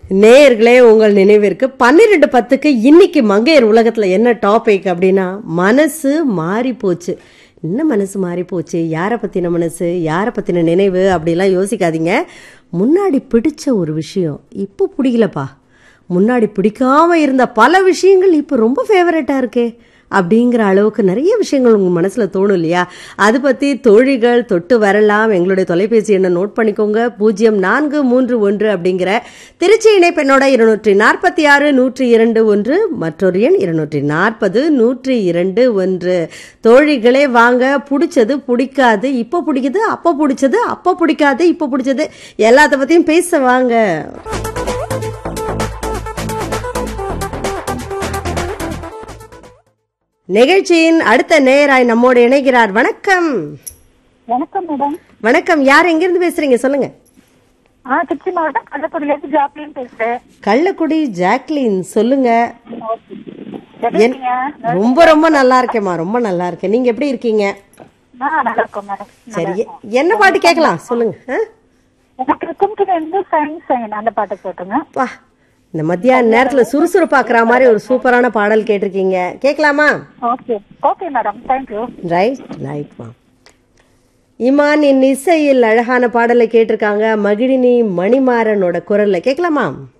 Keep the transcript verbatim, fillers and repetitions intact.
நேயர்களே, உங்கள் நினைவிற்கு பன்னிரெண்டு பத்துக்கு இன்னைக்கு மங்கையர் உலகத்துல என்ன டாபிக் அப்படின்னா, மனசு மாறி போச்சு. என்ன மனசு மாறி போச்சு, யாரை பத்தின மனசு, யாரை பத்தின நினைவு அப்படிலாம் யோசிக்காதீங்க. முன்னாடி பிடிச்ச ஒரு விஷயம் இப்போ பிடிக்கலப்பா, முன்னாடி பிடிக்காம இருந்த பல விஷயங்கள் இப்போ ரொம்ப ஃபேவரட்டா இருக்கே அப்படிங்கிற அளவுக்கு நிறைய விஷயங்கள் உங்கள் மனசில் தோணும் இல்லையா? அது பற்றி தோழிகள் தொட்டு வரலாம். எங்களுடைய தொலைபேசி எண்ணை நோட் பண்ணிக்கோங்க. பூஜ்ஜியம் நான்கு மூன்று ஒன்று அப்படிங்கிற திருச்சி இணைப்பெண்ணோட இருநூற்றி நாற்பத்தி ஆறு நூற்றி இரண்டு ஒன்று, மற்றொரு எண் இருநூற்றி நாற்பது நூற்றி இரண்டு ஒன்று. தோழிகளே வாங்க. பிடிச்சது பிடிக்காது, இப்போ பிடிக்குது, அப்போ பிடிச்சது, அப்போ பிடிக்காது, இப்போ பிடிச்சது, எல்லாத்த பற்றியும் பேச வாங்க. நிகழ்ச்சியின் அடுத்த நேயராய் நம்மோடு இணைகிறார். வணக்கம். வணக்கம் மேடம். வணக்கம். யார் எங்கிருந்து பேசுறீங்க சொல்லுங்க. திருச்சி மாவட்டம் கள்ளக்குடியிலிருந்து ஜாக்லின் பேசுறேன். கள்ளக்குடி ஜாக்லின், சொல்லுங்க. ரொம்ப ரொம்ப நல்லா இருக்கேம்மா, ரொம்ப நல்லா இருக்கேன். நீங்க எப்படி இருக்கீங்க? சரி, என்ன பாட்டு கேட்கலாம் சொல்லுங்க. அந்த பாட்டு கேட்டுங்க. வா, இந்த மத்தியான நேரத்துல சுறுசுறுப்பாக்குற மாதிரி ஒரு சூப்பரான பாடல் கேட்டிருக்கீங்க, கேட்கலாமா? Okay okay madam, thank you. Right right மா. இமானின் இசையில் அழகான பாடலை கேட்டிருக்காங்க, மகிழினி மணிமாறனோட குரல்ல, கேட்கலாமா?